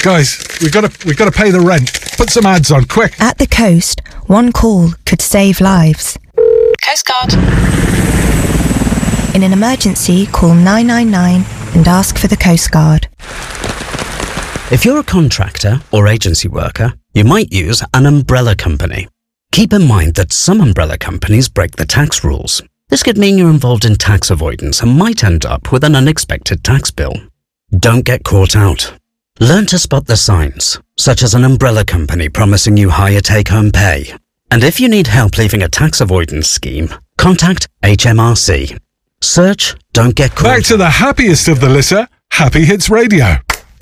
Guys, we've got to pay the rent. Put some ads on, quick. At the coast, one call could save lives. Coast Guard. In an emergency, call 999 and ask for the Coast Guard. If you're a contractor or agency worker, you might use an umbrella company. Keep in mind that some umbrella companies break the tax rules. This could mean you're involved in tax avoidance and might end up with an unexpected tax bill. Don't get caught out. Learn to spot the signs, such as an umbrella company promising you higher take-home pay. And if you need help leaving a tax avoidance scheme, contact HMRC. Search Don't Get Caught. Back to the happiest of the litter, Happy Hits Radio.